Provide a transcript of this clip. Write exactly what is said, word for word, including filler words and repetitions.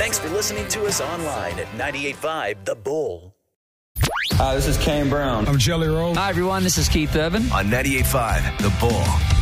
Thanks for listening to us online at ninety-eight point five The Bull. Hi, this is Kane Brown. I'm Jelly Roll. Hi, everyone. This is Keith Urban. On ninety-eight point five The Bull.